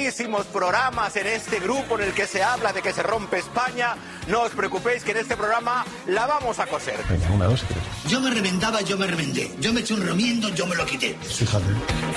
muchísimos programas en este grupo en el que se habla de que se rompe España. No os preocupéis que en este programa la vamos a coser. Venga, 1, 2 y 3. Yo me reventaba, yo me reventé. Yo me eché un remiendo, yo me lo quité. Fíjate.